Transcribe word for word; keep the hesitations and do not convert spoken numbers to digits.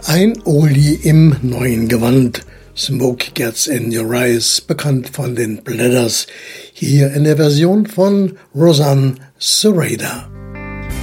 Ein Oldie im neuen Gewand. Smoke Gets in Your Eyes, bekannt von den Bladders, hier in der Version von Rosanne Sereda.